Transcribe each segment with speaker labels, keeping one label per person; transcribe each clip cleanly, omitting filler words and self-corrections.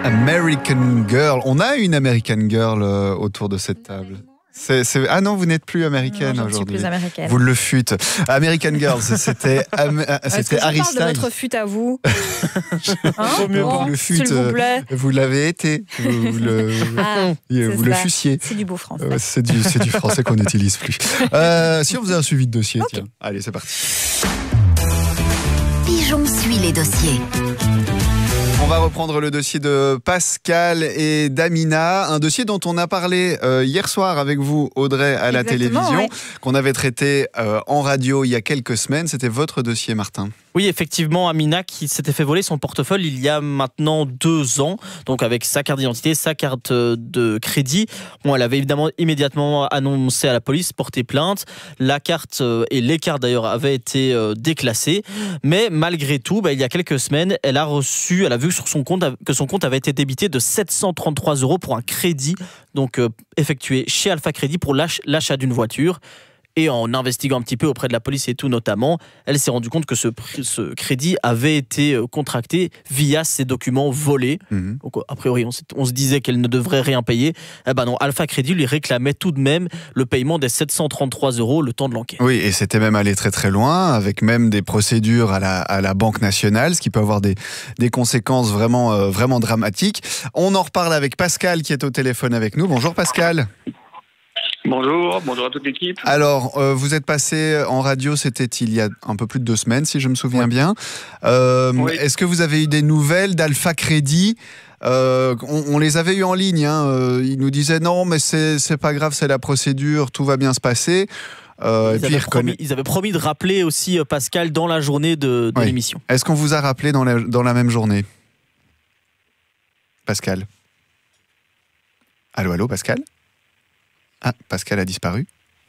Speaker 1: American Girl. On a une American Girl autour de cette table. Ah non, vous n'êtes plus américaine aujourd'hui.
Speaker 2: Je ne suis plus américaine.
Speaker 1: Vous le fûtes. American Girls, c'était Harry Styles.
Speaker 2: De votre fût à vous.
Speaker 1: Vaut mieux pour le fût.
Speaker 2: S'il vous plaît.
Speaker 1: Vous l'avez été. Vous le fussiez.
Speaker 2: C'est du beau français.
Speaker 1: C'est du français qu'on n'utilise plus. Si on faisait un suivi de dossier, okay. Tiens. Allez, c'est parti.
Speaker 3: Pigeon suit les dossiers.
Speaker 1: On va reprendre le dossier de Pascal et d'Amina, un dossier dont on a parlé hier soir avec vous, Audrey, à la télévision, oui. Qu'on avait traité en radio il y a quelques semaines. C'était votre dossier, Martin.
Speaker 4: Oui, effectivement, Amina qui s'était fait voler son portefeuille il y a maintenant 2 ans, donc avec sa carte d'identité, sa carte de crédit. Bon, elle avait évidemment immédiatement annoncé à la police, porté plainte. La carte et les cartes d'ailleurs avaient été déclassées, mais malgré tout, il y a quelques semaines, elle a vu sur son compte que son compte avait été débité de 733 € pour un crédit, donc effectué chez Alpha Crédit pour l'achat d'une voiture. Et en investiguant un petit peu auprès de la police et tout notamment, elle s'est rendue compte que ce crédit avait été contracté via ces documents volés. Donc a priori, on se disait qu'elle ne devrait rien payer. Eh ben non, Alpha Crédit lui réclamait tout de même le paiement des 733 € le temps de l'enquête.
Speaker 1: Oui, et c'était même allé très très loin, avec même des procédures à la Banque nationale, ce qui peut avoir des conséquences vraiment dramatiques. On en reparle avec Pascal qui est au téléphone avec nous. Bonjour Pascal.
Speaker 5: Bonjour à toute l'équipe.
Speaker 1: Alors, vous êtes passé en radio, c'était il y a un peu plus de 2 semaines, si je me souviens bien. Oui. Est-ce que vous avez eu des nouvelles d'Alpha Crédit ? On les avait eu en ligne. Ils nous disaient non, mais c'est pas grave, c'est la procédure, tout va bien se passer.
Speaker 4: Ils avaient promis de rappeler aussi Pascal dans la journée de l'émission.
Speaker 1: Est-ce qu'on vous a rappelé dans la même journée ? Pascal ? Allô, Pascal ? Ah, Pascal a disparu.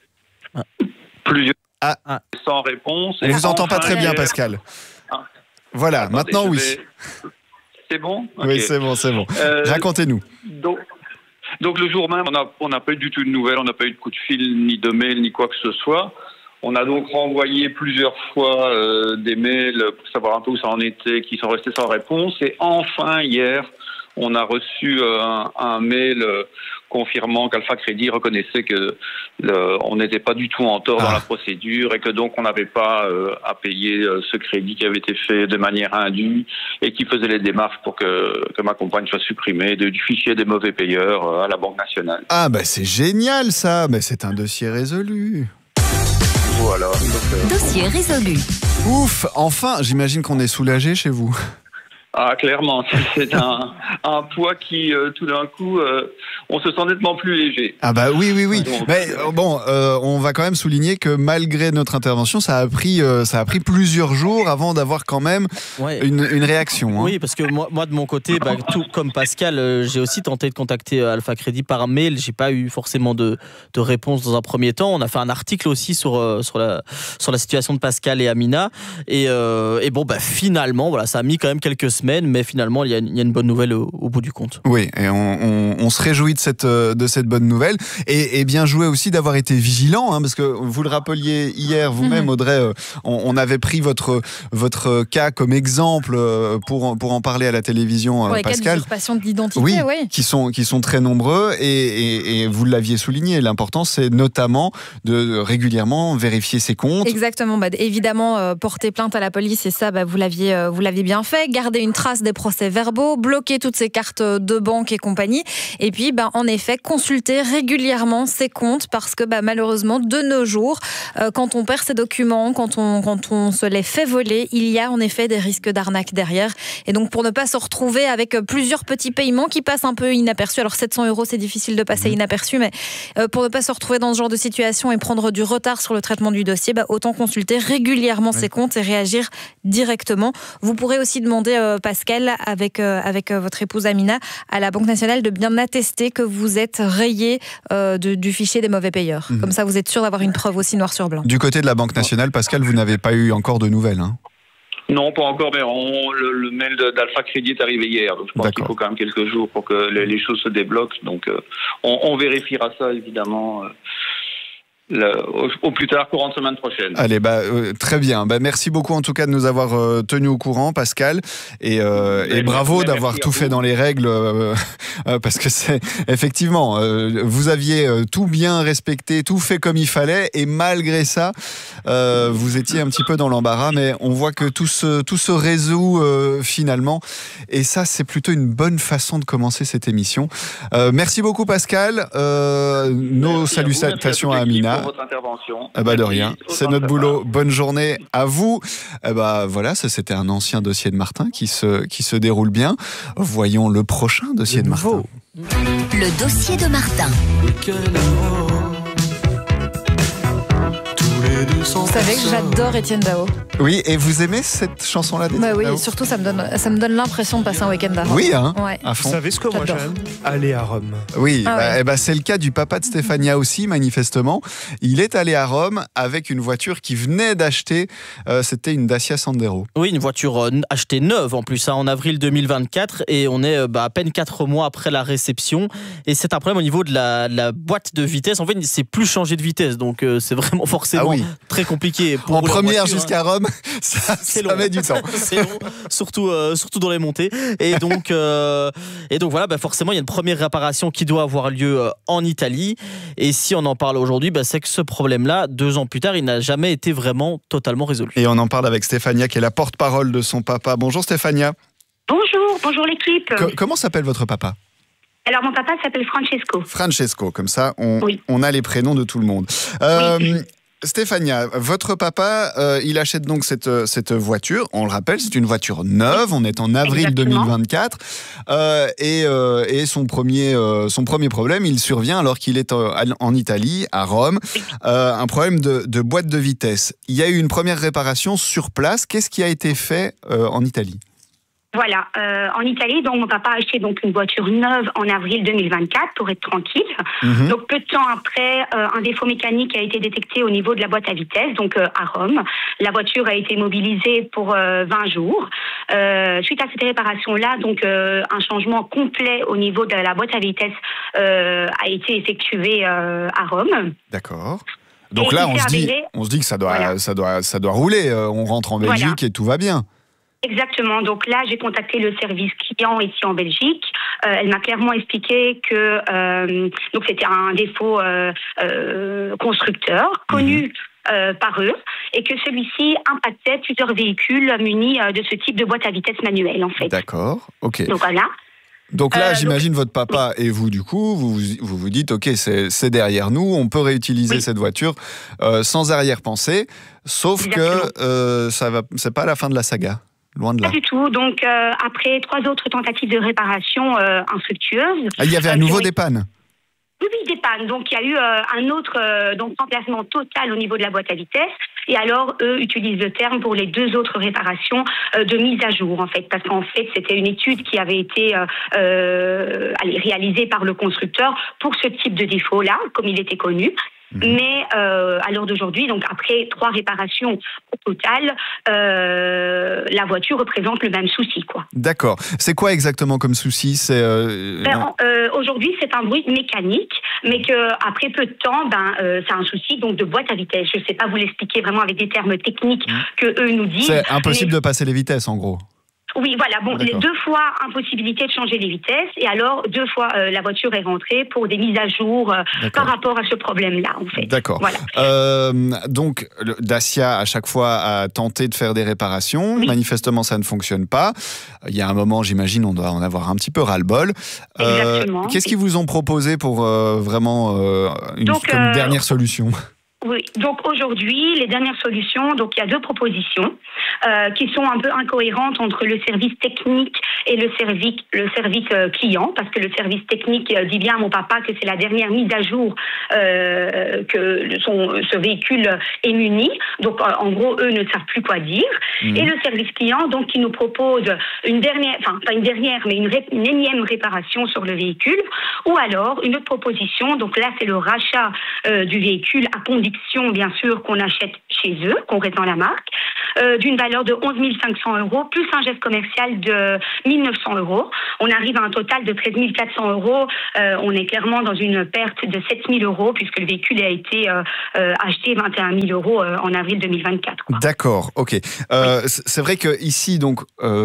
Speaker 5: Plusieurs sans réponse.
Speaker 1: On ne vous entend pas très bien, Pascal. Voilà, attendez, maintenant oui.
Speaker 5: C'est bon ?
Speaker 1: Oui, c'est bon. Racontez-nous.
Speaker 5: Donc le jour même, on n'a pas eu du tout de nouvelles, on n'a pas eu de coup de fil, ni de mail, ni quoi que ce soit. On a donc renvoyé plusieurs fois des mails pour savoir un peu où ça en était, qui sont restés sans réponse. Et enfin, hier, on a reçu un mail confirmant qu'Alpha Crédit reconnaissait qu'on n'était pas du tout en tort dans la procédure et que donc on n'avait pas à payer ce crédit qui avait été fait de manière indue et qui faisait les démarches pour que ma compagne soit supprimée du fichier des mauvais payeurs à la Banque nationale.
Speaker 1: Ah c'est génial ça, mais c'est un dossier résolu.
Speaker 5: Voilà.
Speaker 3: Dossier résolu.
Speaker 1: Ouf, enfin, j'imagine qu'on est soulagé chez vous.
Speaker 5: Ah, clairement, c'est un poids qui, tout d'un coup, on se sent nettement plus léger.
Speaker 1: Ah oui. Donc, mais bon, on va quand même souligner que malgré notre intervention, ça a pris plusieurs jours avant d'avoir quand même une réaction.
Speaker 4: Oui, parce que moi de mon côté, tout comme Pascal, j'ai aussi tenté de contacter Alpha Crédit par mail. J'ai pas eu forcément de réponse dans un premier temps. On a fait un article aussi sur la situation de Pascal et Amina. Et finalement, voilà, ça a mis quand même quelques semaines. Mais finalement, il y a une bonne nouvelle au bout du compte.
Speaker 1: Oui, et on se réjouit de cette bonne nouvelle. Et bien joué aussi d'avoir été vigilant, parce que vous le rappeliez hier vous-même, Audrey, on avait pris votre cas comme exemple pour en parler à la télévision,
Speaker 2: Pascal.
Speaker 1: Cas
Speaker 2: d'usurpation de l'identité,
Speaker 1: oui. Qui sont très nombreux et vous l'aviez souligné. L'important, c'est notamment de régulièrement vérifier ses comptes.
Speaker 2: Exactement. Évidemment, porter plainte à la police, et ça, vous l'aviez bien fait. Garder une trace des procès-verbaux, bloquer toutes ces cartes de banque et compagnie, et puis en effet consulter régulièrement ses comptes, parce que malheureusement de nos jours, quand on perd ses documents, quand on se les fait voler, il y a en effet des risques d'arnaque derrière, et donc pour ne pas se retrouver avec plusieurs petits paiements qui passent un peu inaperçus, alors 700 € c'est difficile de passer inaperçu, mais pour ne pas se retrouver dans ce genre de situation et prendre du retard sur le traitement du dossier, autant consulter régulièrement ses comptes et réagir directement. Vous pourrez aussi demander, Pascal, avec votre épouse Amina, à la Banque nationale de bien attester que vous êtes rayé du fichier des mauvais payeurs. Comme ça, vous êtes sûr d'avoir une preuve aussi noir sur blanc.
Speaker 1: Du côté de la Banque nationale, Pascal, vous n'avez pas eu encore de nouvelles,
Speaker 5: Non, pas encore, mais le mail d'Alpha Crédit est arrivé hier, donc je pense qu'il faut quand même quelques jours pour que les choses se débloquent. Donc on vérifiera ça, évidemment, au plus tard, courant de semaine prochaine.
Speaker 1: Allez, très bien. Merci beaucoup en tout cas de nous avoir tenus au courant, Pascal. Et bravo d'avoir tout fait dans les règles, parce que c'est effectivement, vous aviez tout bien respecté, tout fait comme il fallait, et malgré ça, vous étiez un petit peu dans l'embarras, mais on voit que tout se résout finalement. Et ça, c'est plutôt une bonne façon de commencer cette émission. Merci beaucoup, Pascal. Nos salutations à Amina.
Speaker 5: Pour votre intervention.
Speaker 1: De rien, c'est notre boulot. Bonne journée à vous. Voilà, ça c'était un ancien dossier de Martin qui se déroule bien. Voyons le prochain dossier de Martin.
Speaker 3: Le dossier de Martin.
Speaker 2: Vous savez que j'adore Étienne Dao.
Speaker 1: Oui, et vous aimez cette chanson-là d'Étienne
Speaker 2: Oui,
Speaker 1: Dao?
Speaker 2: surtout ça me donne l'impression de passer un week-end à Rome.
Speaker 1: Oui,
Speaker 2: ouais.
Speaker 1: À fond.
Speaker 6: Vous savez ce que moi j'aime? Aller à Rome.
Speaker 1: Oui, c'est le cas du papa de Stéphania aussi, manifestement. Il est allé à Rome avec une voiture qu'il venait d'acheter. C'était une Dacia Sandero.
Speaker 4: Oui, une voiture achetée neuve en plus, en avril 2024. Et on est à peine 4 mois après la réception. Et c'est un problème au niveau de la boîte de vitesse. En fait, c'est plus changer de vitesse. Donc c'est vraiment forcément très compliqué. Pour
Speaker 1: en première
Speaker 4: voiture,
Speaker 1: jusqu'à Rome, ça met du temps.
Speaker 4: C'est long, surtout dans les montées. Et donc voilà, forcément, il y a une première réparation qui doit avoir lieu en Italie. Et si on en parle aujourd'hui, c'est que ce problème-là, 2 ans plus tard, il n'a jamais été vraiment totalement résolu.
Speaker 1: Et on en parle avec Stéphania, qui est la porte-parole de son papa. Bonjour Stéphania.
Speaker 7: Bonjour l'équipe.
Speaker 1: Comment s'appelle votre papa?
Speaker 7: Alors mon papa s'appelle Francesco.
Speaker 1: Francesco, comme ça on a les prénoms de tout le monde. Stéphania, votre papa, il achète donc cette voiture. On le rappelle, c'est une voiture neuve. On est en avril 2024. Et son premier problème, il survient alors qu'il est en Italie, à Rome. Un problème de boîte de vitesse. Il y a eu une première réparation sur place. Qu'est-ce qui a été fait en Italie ?
Speaker 7: Voilà, en Italie, donc mon papa a acheté donc une voiture neuve en avril 2024 pour être tranquille. Donc peu de temps après, un défaut mécanique a été détecté au niveau de la boîte à vitesse, donc à Rome. La voiture a été mobilisée pour 20 jours. Suite à cette réparation-là, donc un changement complet au niveau de la boîte à vitesse a été effectué à Rome.
Speaker 1: D'accord. Donc là, on se dit que ça doit rouler. On rentre en Belgique et tout va bien.
Speaker 7: Exactement. Donc là, j'ai contacté le service client ici en Belgique. Elle m'a clairement expliqué que donc c'était un défaut constructeur connu par eux et que celui-ci impactait plusieurs véhicules munis de ce type de boîte à vitesse manuelle en fait.
Speaker 1: D'accord. Ok.
Speaker 7: Donc voilà.
Speaker 1: Donc là, j'imagine votre papa et vous, du coup, vous dites, ok, c'est derrière nous, on peut réutiliser cette voiture sans arrière-pensée, sauf que c'est pas la fin de la saga. Loin de là.
Speaker 7: Pas du tout. Donc, après 3 autres tentatives de réparation infructueuses...
Speaker 1: il y avait à nouveau des pannes?
Speaker 7: Oui, des pannes. Donc, il y a eu un autre remplacement total au niveau de la boîte à vitesse. Et alors, eux utilisent le terme pour les 2 autres réparations de mise à jour, en fait. Parce qu'en fait, c'était une étude qui avait été réalisée par le constructeur pour ce type de défaut-là, comme il était connu. Mais à l'heure d'aujourd'hui, donc après 3 réparations au total, la voiture représente le même souci, quoi.
Speaker 1: D'accord. C'est quoi exactement comme souci?
Speaker 7: Aujourd'hui, c'est un bruit mécanique, mais que après peu de temps, c'est un souci donc de boîte à vitesse. Je ne sais pas vous l'expliquer vraiment avec des termes techniques que eux nous disent.
Speaker 1: C'est impossible de passer les vitesses, en gros.
Speaker 7: Oui, voilà. Bon, les 2 fois impossibilité de changer les vitesses et alors 2 fois la voiture est rentrée pour des mises à jour par rapport à ce problème-là, en fait.
Speaker 1: D'accord.
Speaker 7: Voilà.
Speaker 1: Donc, Dacia, à chaque fois, a tenté de faire des réparations. Oui. Manifestement, ça ne fonctionne pas. Il y a un moment, j'imagine, on doit en avoir un petit peu ras-le-bol.
Speaker 7: Exactement.
Speaker 1: Qu'est-ce qu'ils vous ont proposé pour vraiment comme dernière solution ?
Speaker 7: Oui, donc aujourd'hui, les dernières solutions, donc il y a 2 propositions qui sont un peu incohérentes entre le service technique et le service client, parce que le service technique dit bien à mon papa que c'est la dernière mise à jour que ce véhicule est muni. Donc en gros, eux ne savent plus quoi dire. Et le service client, donc, qui nous propose une énième réparation sur le véhicule, ou alors une autre proposition, donc là c'est le rachat du véhicule à condition réduction, bien sûr, qu'on achète chez eux, qu'on rétend la marque, d'une valeur de 11 500 €, plus un geste commercial de 1 900 €. On arrive à un total de 13 400 €. On est clairement dans une perte de 7 000 €, puisque le véhicule a été acheté 21 000 € en avril 2024. Quoi.
Speaker 1: D'accord, ok. Oui. C'est vrai qu'ici, donc,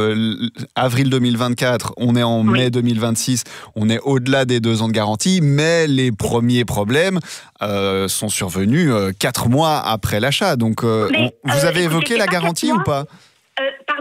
Speaker 1: avril 2024, on est en mai 2026, on est au-delà des 2 ans de garantie, mais les premiers problèmes sont survenus 4 mois après l'achat. Donc, vous avez évoqué la garantie ou pas ?
Speaker 7: Pardon ?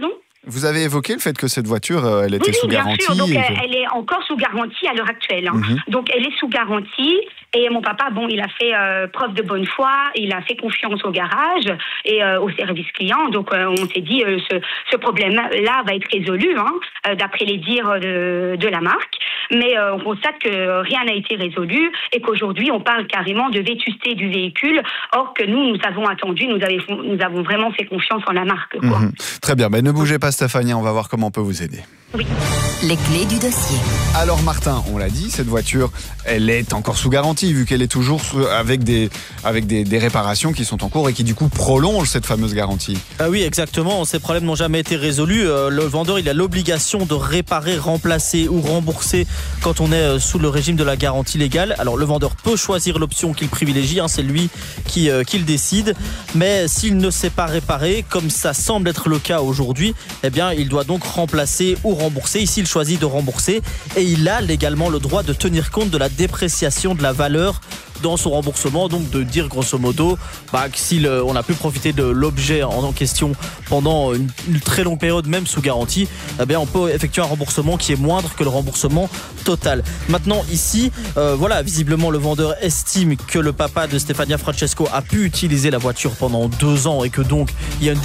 Speaker 1: Vous avez évoqué le fait que cette voiture, elle était sous garantie.
Speaker 7: Bien sûr. Donc, elle est encore sous garantie à l'heure actuelle. Hein. Donc, elle est sous garantie. Et mon papa, il a fait preuve de bonne foi. Il a fait confiance au garage et au service client. Donc, on s'est dit, ce problème-là va être résolu, d'après les dires de la marque. Mais on constate que rien n'a été résolu et qu'aujourd'hui, on parle carrément de vétusté du véhicule. Or que nous avons attendu, nous avons vraiment fait confiance en la marque. Quoi.
Speaker 1: Très bien. Ne bougez pas, Stéphanie. On va voir comment on peut vous aider.
Speaker 7: Oui.
Speaker 3: Les clés du dossier.
Speaker 1: Alors Martin, on l'a dit, cette voiture, elle est encore sous garantie vu qu'elle est toujours avec des réparations qui sont en cours et qui du coup prolongent cette fameuse garantie.
Speaker 4: Oui, exactement. Ces problèmes n'ont jamais été résolus. Le vendeur, il a l'obligation de réparer, remplacer ou rembourser quand on est sous le régime de la garantie légale. Alors le vendeur peut choisir l'option qu'il privilégie, c'est lui qui le décide. Mais s'il ne sait pas réparer, comme ça semble être le cas aujourd'hui, il doit donc remplacer ou rembourser. Ici, il choisit de rembourser et il a légalement le droit de tenir compte de la dépréciation de la valeur dans son remboursement, donc de dire grosso modo que si on a pu profiter de l'objet en question pendant une très longue période, même sous garantie, on peut effectuer un remboursement qui est moindre que le remboursement total. Maintenant ici, visiblement le vendeur estime que le papa de Stefania Francesco a pu utiliser la voiture pendant 2 ans et que donc il y a une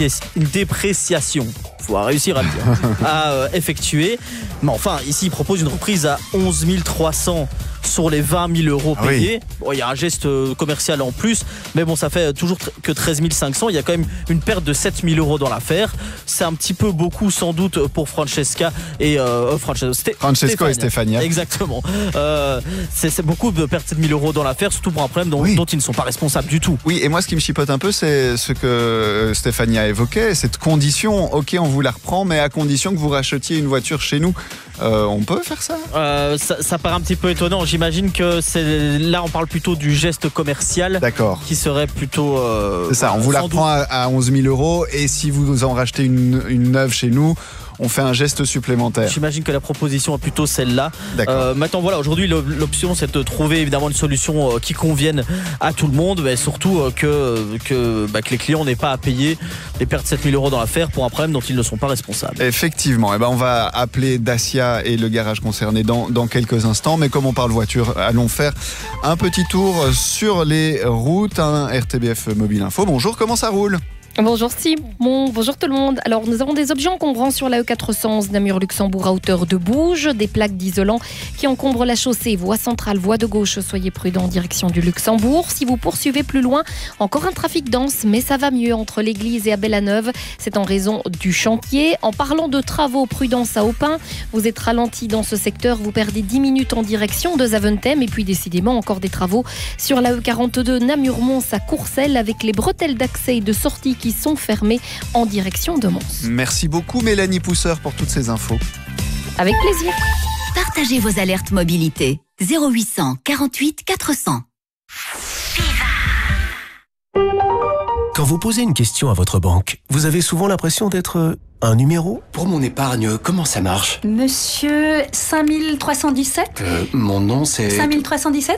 Speaker 4: dépréciation. Il faut réussir à le dire, à effectuer. Mais enfin, ici, il propose une reprise à 11 300 sur les 20 000 € payés. Il y a un geste commercial en plus, mais ça fait toujours que 13 500. Il y a quand même une perte de 7 000 € dans l'affaire. C'est un petit peu beaucoup, sans doute, pour Francesco et Stefania. Exactement. C'est beaucoup de perdre 7 000 € dans l'affaire, surtout pour un problème dont ils ne sont pas responsables du tout.
Speaker 1: Oui, et moi, ce qui me chipote un peu, c'est ce que Stefania évoquait, cette condition. Ok, on vous la reprend, mais à condition que vous rachetiez une voiture chez nous. On peut faire ça ?
Speaker 4: Ça paraît un petit peu étonnant. J'imagine que là on parle plutôt du geste commercial.
Speaker 1: D'accord.
Speaker 4: Qui serait plutôt...
Speaker 1: c'est ça, on vous la reprend à 11 000 € et si vous en rachetez une neuve chez nous, on fait un geste supplémentaire.
Speaker 4: J'imagine que la proposition est plutôt celle-là. Maintenant, aujourd'hui, l'option, c'est de trouver évidemment une solution qui convienne à tout le monde, mais surtout que les clients n'aient pas à payer les pertes de 7 000 € dans l'affaire pour un problème dont ils ne sont pas responsables.
Speaker 1: Effectivement. On va appeler Dacia et le garage concerné dans quelques instants. Mais comme on parle voiture, allons faire un petit tour sur les routes. RTBF Mobile Info. Bonjour, comment ça roule ?
Speaker 8: Bonjour Simon, bonjour tout le monde. Alors nous avons des objets encombrants sur la E411 Namur-Luxembourg à hauteur de Bouge, des plaques d'isolant qui encombrent la chaussée, voie centrale, voie de gauche. Soyez prudents en direction du Luxembourg. Si vous poursuivez plus loin, encore un trafic dense, mais ça va mieux entre l'église et Abbe-la-Neuve. C'est en raison du chantier. En parlant de travaux, prudence à Aupin. Vous êtes ralenti dans ce secteur, vous perdez 10 minutes en direction de Zaventem et puis décidément encore des travaux sur la E42 Namur-Mons à Courcelles avec les bretelles d'accès et de sortie qui sont fermées en direction de Mons.
Speaker 1: Merci beaucoup Mélanie Pousseur pour toutes ces infos.
Speaker 8: Avec plaisir.
Speaker 3: Partagez vos alertes mobilité. 0800 48 400.
Speaker 9: Quand vous posez une question à votre banque, vous avez souvent l'impression d'être un numéro ?
Speaker 10: Pour mon épargne, comment ça marche ?
Speaker 11: Monsieur 5317
Speaker 10: Mon nom c'est...
Speaker 11: 5317 ?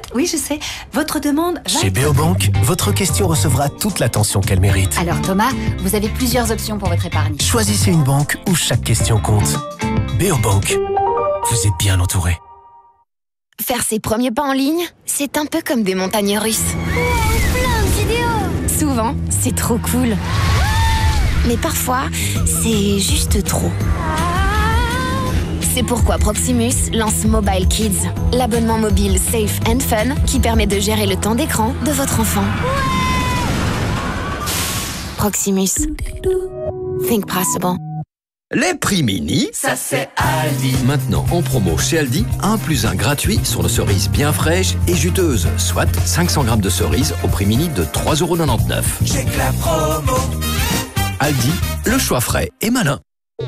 Speaker 11: Oui, je sais. Votre demande va...
Speaker 9: Chez Beobank, votre question recevra toute l'attention qu'elle mérite.
Speaker 12: Alors Thomas, vous avez plusieurs options pour votre épargne.
Speaker 9: Choisissez une banque où chaque question compte. Beobank, vous êtes bien entouré.
Speaker 12: Faire ses premiers pas en ligne, c'est un peu comme des montagnes russes. Plein de vidéos. Souvent, c'est trop cool. Mais parfois, c'est juste trop. C'est pourquoi Proximus lance Mobile Kids, l'abonnement mobile safe and fun qui permet de gérer le temps d'écran de votre enfant. Proximus. Think possible.
Speaker 13: Les prix mini,
Speaker 14: ça c'est Aldi.
Speaker 13: Maintenant en promo chez Aldi, 1 + 1 gratuit sur nos cerises bien fraîches et juteuses, soit 500 grammes de cerises au prix mini de 3,99 €.
Speaker 14: J'ai que la promo.
Speaker 13: Aldi, le choix frais et malin.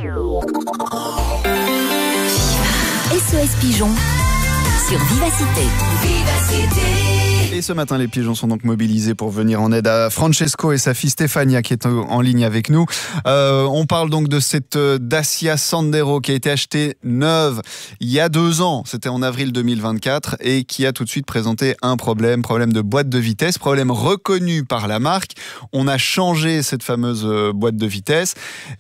Speaker 3: SOS Pigeon sur Vivacité.
Speaker 1: Et ce matin, les pigeons sont donc mobilisés pour venir en aide à Francesco et sa fille Stefania qui est en ligne avec nous. On parle donc de cette Dacia Sandero qui a été achetée neuve il y a 2 ans, c'était en avril 2024, et qui a tout de suite présenté un problème de boîte de vitesse, problème reconnu par la marque. On a changé cette fameuse boîte de vitesse.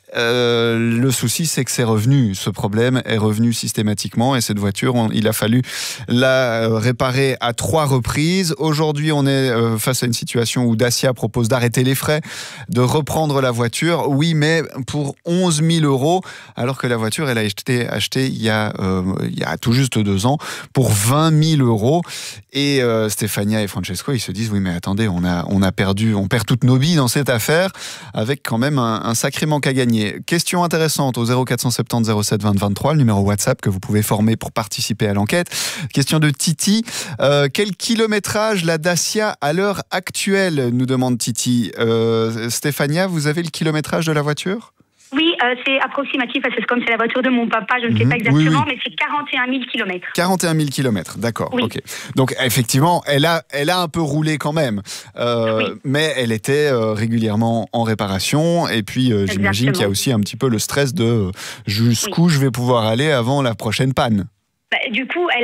Speaker 1: Le souci, c'est que c'est revenu. Ce problème est revenu systématiquement et cette voiture, il a fallu la réparer à 3 reprises. Aujourd'hui, on est face à une situation où Dacia propose d'arrêter les frais, de reprendre la voiture. Oui, mais pour 11 000 €, alors que la voiture, elle a été achetée il y a tout juste 2 ans pour 20 000 €. Et Stefania et Francesco, ils se disent, oui, mais attendez, on perd toutes nos billes dans cette affaire, avec quand même un sacré manque à gagner. Question intéressante au 0470 07 20 23, le numéro WhatsApp que vous pouvez former pour participer à l'enquête. Question de Titi. Quel kilométrage la Dacia à l'heure actuelle, nous demande Titi. Stéphania, vous avez le kilométrage de la voiture ?
Speaker 7: Oui, c'est approximatif parce que comme c'est la voiture de mon papa, je ne sais pas exactement, mais c'est 41 000 km.
Speaker 1: 41 000 km, d'accord.
Speaker 7: Oui.
Speaker 1: Ok. Donc effectivement, elle a un peu roulé quand même, mais elle était régulièrement en réparation. Et puis j'imagine qu'il y a aussi un petit peu le stress de jusqu'où je vais pouvoir aller avant la prochaine panne.
Speaker 7: Du coup, elle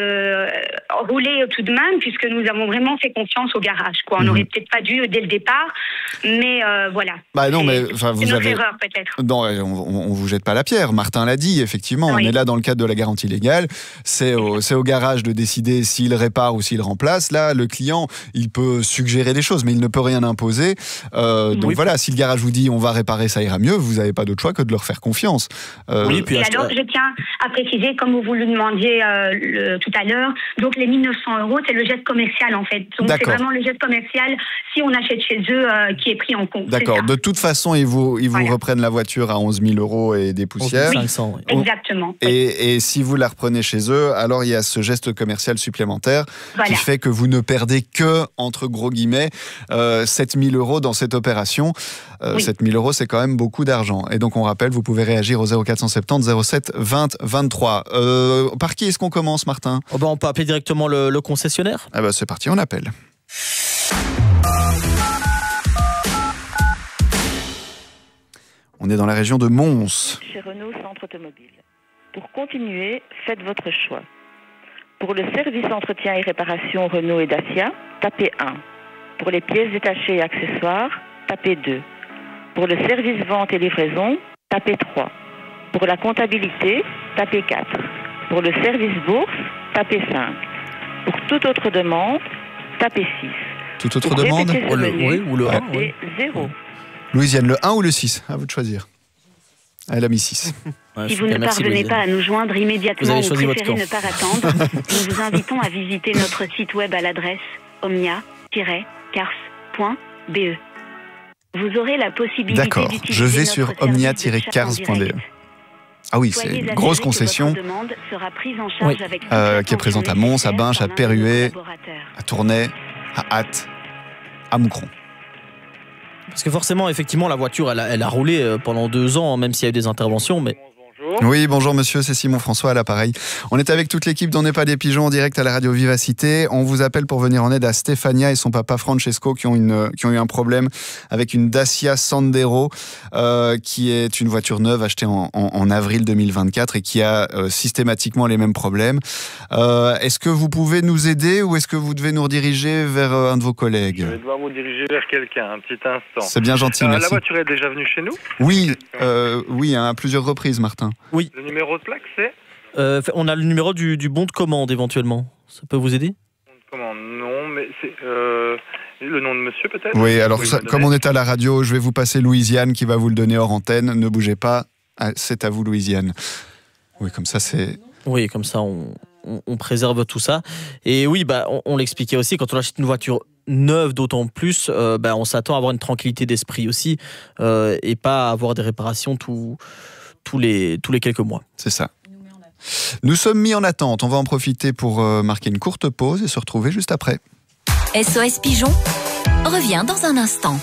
Speaker 7: a roulé tout de même, puisque nous avons vraiment fait confiance au garage. On n'aurait peut-être pas dû dès le départ, mais voilà.
Speaker 1: Non, mais vous
Speaker 7: notre
Speaker 1: avez
Speaker 7: erreur peut-être.
Speaker 1: Non, on vous jette pas la pierre. Martin l'a dit, effectivement, on est là dans le cadre de la garantie légale. C'est au garage de décider s'il répare ou s'il remplace. Là, le client, il peut suggérer des choses, mais il ne peut rien imposer. Donc voilà, si le garage vous dit on va réparer, ça ira mieux, vous n'avez pas d'autre choix que de leur faire confiance.
Speaker 7: Puis alors, je tiens à préciser, comme vous le demandiez tout à l'heure, donc les 1 900 €, c'est le geste commercial en fait. Donc c'est vraiment le geste commercial si on achète chez eux qui est pris en compte.
Speaker 1: D'accord. De toute façon, ils vous reprennent la voiture à 11 000 € et des poussières.
Speaker 4: 500, oui.
Speaker 7: Exactement.
Speaker 1: Et si vous la reprenez chez eux, alors il y a ce geste commercial supplémentaire qui fait que vous ne perdez que, entre gros guillemets, 7 000 € dans cette opération. 7 000 €, c'est quand même beaucoup d'argent. Et donc on rappelle, vous pouvez réagir au 0470 07 20 23. Par qui est-ce qu'on commence, Martin ?
Speaker 4: On peut appeler directement le concessionnaire.
Speaker 1: C'est parti, on appelle. On est dans la région de Mons.
Speaker 15: Chez Renault Centre Automobile. Pour continuer, faites votre choix. Pour le service entretien et réparation Renault et Dacia, tapez 1. Pour les pièces détachées et accessoires, tapez 2. Pour le service vente et livraison, tapez 3. Pour la comptabilité, tapez 4. Pour le service bourse, tapez 5. Pour toute autre demande, tapez 6.
Speaker 1: Toute autre demande ?
Speaker 4: Ou le 1.
Speaker 15: Tapez 0.
Speaker 1: Louisiane, le 1 ou le 6 ? À vous de choisir. Elle a mis 6.
Speaker 7: Si vous ne parvenez pas à nous joindre immédiatement ou préférez ne pas attendre, nous vous invitons à visiter notre site web à l'adresse omnia-cars.be. Vous aurez la possibilité d'utiliser
Speaker 1: je vais sur omnia-cars.be. Ah oui, c'est une grosse concession qui est présente à Mons, à Binche, à Perruet, à Tournai, à Ath, à Moucron.
Speaker 4: Parce que forcément, effectivement, la voiture, elle a roulé pendant 2 ans, même s'il y a eu des interventions, mais...
Speaker 1: Oui, bonjour monsieur, c'est Simon François à l'appareil. On est avec toute l'équipe d'On n'est pas des pigeons en direct à la radio Vivacité. On vous appelle pour venir en aide à Stefania et son papa Francesco qui ont eu un problème avec une Dacia Sandero qui est une voiture neuve achetée en avril 2024 et qui a systématiquement les mêmes problèmes. Est-ce que vous pouvez nous aider ou est-ce que vous devez nous rediriger vers un de vos collègues ?
Speaker 16: Je vais devoir vous diriger vers quelqu'un, un petit instant.
Speaker 1: C'est bien gentil, merci.
Speaker 16: La voiture est déjà venue chez nous ?
Speaker 1: Oui, à plusieurs reprises, Martin.
Speaker 4: Oui.
Speaker 16: Le numéro de plaque, c'est
Speaker 4: on a le numéro du bon de commande, éventuellement. Ça peut vous aider ?
Speaker 16: Bon de commande, non, mais c'est le nom de monsieur, peut-être ?
Speaker 1: Oui, alors comme on est à la radio, je vais vous passer Louisiane qui va vous le donner hors antenne. Ne bougez pas, c'est à vous, Louisiane. Oui, comme ça, c'est...
Speaker 4: Oui, comme ça, on préserve tout ça. Et oui, on l'expliquait aussi, quand on achète une voiture neuve d'autant plus, on s'attend à avoir une tranquillité d'esprit aussi et pas à avoir des réparations tous les quelques mois.
Speaker 1: C'est ça. Nous sommes mis en attente. On va en profiter pour marquer une courte pause et se retrouver juste après.
Speaker 3: SOS Pigeon revient dans un instant.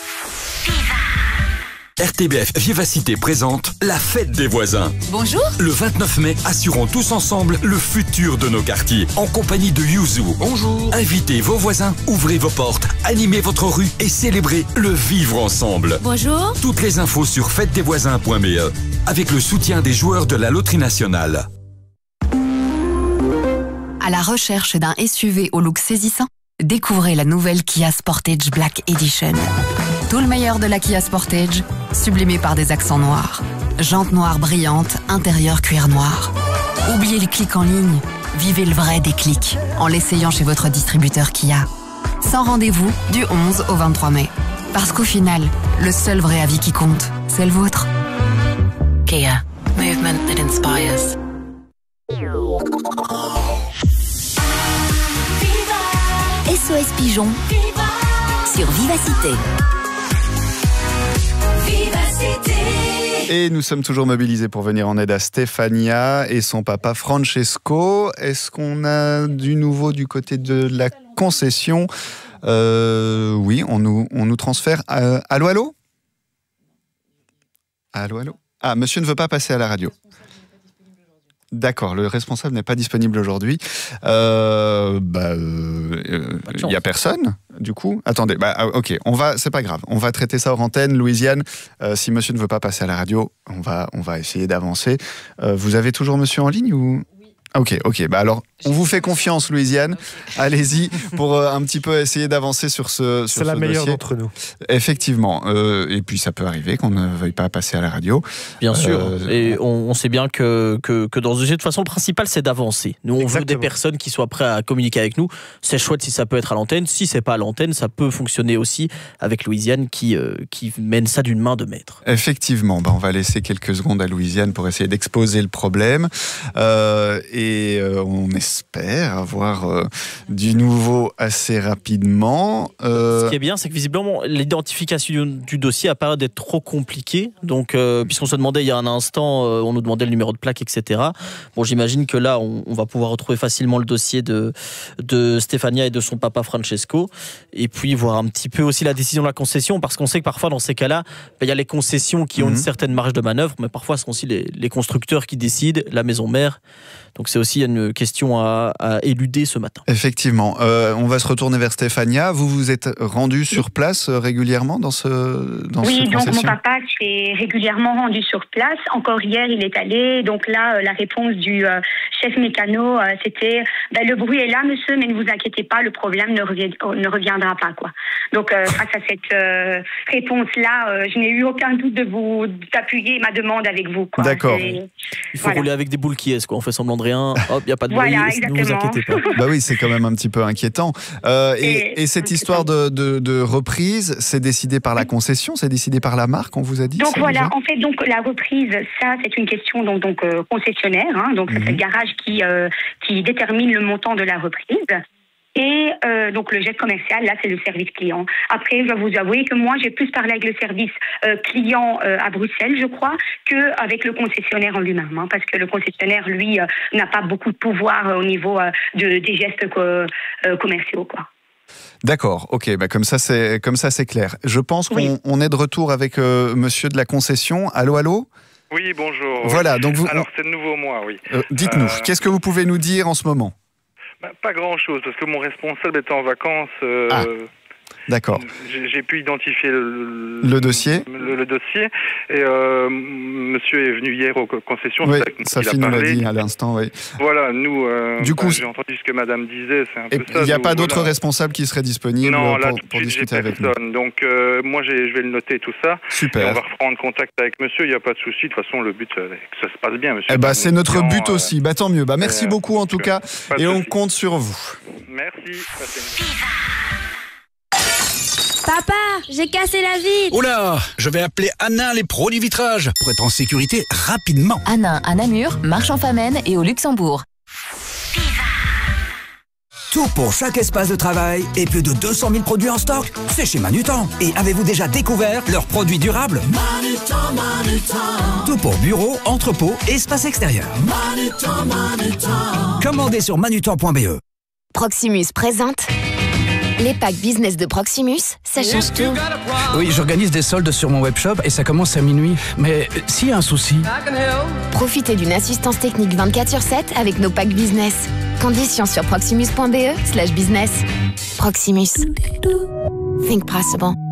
Speaker 13: RTBF Vivacité présente la fête des voisins.
Speaker 3: Bonjour.
Speaker 13: Le 29 mai, assurons tous ensemble le futur de nos quartiers. En compagnie de Yuzu. Bonjour. Invitez vos voisins, ouvrez vos portes, animez votre rue et célébrez le vivre ensemble.
Speaker 3: Bonjour.
Speaker 13: Toutes les infos sur fêtedesvoisins.be avec le soutien des joueurs de la Loterie Nationale.
Speaker 17: À la recherche d'un SUV au look saisissant, découvrez la nouvelle Kia Sportage Black Edition. Tout le meilleur de la Kia Sportage, sublimé par des accents noirs. Jantes noires brillantes, intérieur cuir noir. Oubliez les clics en ligne, vivez le vrai déclic en l'essayant chez votre distributeur Kia. Sans rendez-vous, du 11 au 23 mai. Parce qu'au final, le seul vrai avis qui compte, c'est le vôtre. Kia, movement that inspires.
Speaker 3: SOS Pigeon sur Vivacité.
Speaker 1: Et nous sommes toujours mobilisés pour venir en aide à Stéphania et son papa Francesco. Est-ce qu'on a du nouveau du côté de la concession ? Oui, on nous transfère. Allô, allô ? Allô, allô ? Ah, monsieur ne veut pas passer à la radio. D'accord, le responsable n'est pas disponible aujourd'hui. Il n'y a personne, du coup. Attendez, ok, c'est pas grave. On va traiter ça hors antenne. Louisiane, si monsieur ne veut pas passer à la radio, on va essayer d'avancer. Vous avez toujours monsieur en ligne ou... Ok. Alors, on vous fait confiance, Louisiane. Allez-y pour un petit peu essayer d'avancer sur ce dossier.
Speaker 6: C'est la meilleure d'entre nous.
Speaker 1: Effectivement. Et puis, ça peut arriver qu'on ne veuille pas passer à la radio.
Speaker 4: Bien sûr. Et on sait bien que dans ce dossier, de toute façon, le principal, c'est d'avancer. Nous, on veut des personnes qui soient prêtes à communiquer avec nous. C'est chouette si ça peut être à l'antenne. Si c'est pas à l'antenne, ça peut fonctionner aussi avec Louisiane qui mène ça d'une main de maître.
Speaker 1: Effectivement. On va laisser quelques secondes à Louisiane pour essayer d'exposer le problème. Et on espère avoir du nouveau assez rapidement.
Speaker 4: Ce qui est bien, c'est que visiblement, l'identification du dossier apparaît d'être trop compliqué. Donc, puisqu'on se demandait il y a un instant, on nous demandait le numéro de plaque, etc. Bon, j'imagine que là, on va pouvoir retrouver facilement le dossier de Stéphania et de son papa Francesco. Et puis, voir un petit peu aussi la décision de la concession, parce qu'on sait que parfois, dans ces cas-là, il y a les concessions qui ont une certaine marge de manœuvre, mais parfois, ce sont aussi les constructeurs qui décident, la maison mère. Donc c'est aussi une question à éluder ce matin.
Speaker 1: Effectivement. On va se retourner vers Stéphania. Vous vous êtes rendu sur place régulièrement dans cette
Speaker 7: Oui, donc
Speaker 1: concession ?
Speaker 7: mon papa s'est régulièrement rendu sur place. Encore hier, il est allé. Donc là, la réponse du chef mécano, c'était le bruit est là, monsieur, mais ne vous inquiétez pas, le problème ne reviendra pas, quoi. Donc face à cette réponse-là, je n'ai eu aucun doute d'appuyer ma demande avec vous, quoi.
Speaker 1: D'accord.
Speaker 4: Il faut rouler avec des boules qui est, quoi. On fait semblant de rien. Hop, il n'y a pas de bruit. Ne vous inquiétez pas.
Speaker 1: Bah oui, c'est quand même un petit peu inquiétant. Et cette histoire de reprise, c'est décidé par la concession, c'est décidé par la marque, on vous a dit?
Speaker 7: Donc voilà, en fait, donc la reprise, ça, c'est une question donc concessionnaire. Hein, donc c'est le garage qui détermine le montant de la reprise. Et donc le geste commercial, là, c'est le service client. Après, je dois vous avouer que moi, j'ai plus parlé avec le service client à Bruxelles, je crois, qu'avec le concessionnaire en lui-même. Hein, parce que le concessionnaire, lui, n'a pas beaucoup de pouvoir au niveau des gestes commerciaux, quoi.
Speaker 1: D'accord, ok, comme ça c'est clair. Je pense qu'on est de retour avec monsieur de la concession. Allô, allô ?
Speaker 16: Oui, bonjour.
Speaker 1: Voilà, donc vous...
Speaker 16: Alors, c'est de nouveau moi, oui.
Speaker 1: Dites-nous, qu'est-ce que vous pouvez nous dire en ce moment ?
Speaker 16: Pas grand-chose, parce que mon responsable était en vacances.
Speaker 1: D'accord.
Speaker 16: J'ai pu identifier
Speaker 1: le dossier.
Speaker 16: Le dossier. Et monsieur est venu hier aux concessions.
Speaker 1: Oui, Sophie nous l'a dit à l'instant, oui.
Speaker 16: Voilà, nous,
Speaker 1: du coup,
Speaker 16: j'ai entendu ce que madame disait, c'est un peu ça.
Speaker 1: Il n'y a pas d'autres responsables qui seraient disponibles pour discuter avec nous.
Speaker 16: Donc, moi, je vais le noter, tout ça.
Speaker 1: Super.
Speaker 16: Et on va reprendre contact avec monsieur, il n'y a pas de souci. De toute façon, le but, c'est que ça se passe bien, monsieur.
Speaker 1: C'est notre but aussi. Tant mieux. Merci beaucoup, en tout cas. Et on compte sur vous.
Speaker 16: Merci.
Speaker 18: Papa, j'ai cassé la vitre.
Speaker 19: Oula, je vais appeler Hanin les pros du vitrage pour être en sécurité rapidement.
Speaker 17: Hanin à Namur, Marche-en-Famenne et au Luxembourg.
Speaker 20: Tout pour chaque espace de travail et plus de 200 000 produits en stock, c'est chez Manutan. Et avez-vous déjà découvert leurs produits durables ?
Speaker 14: Manutan.
Speaker 20: Tout pour bureau, entrepôt, espace extérieur. Commandez sur manutan.be.
Speaker 12: Proximus présente les packs business de Proximus, ça change tout.
Speaker 19: Oui, j'organise des soldes sur mon webshop et ça commence à minuit. Mais s'il y a un souci...
Speaker 12: Profitez d'une assistance technique 24/7 avec nos packs business. Conditions sur proximus.be/business. Proximus. Think possible.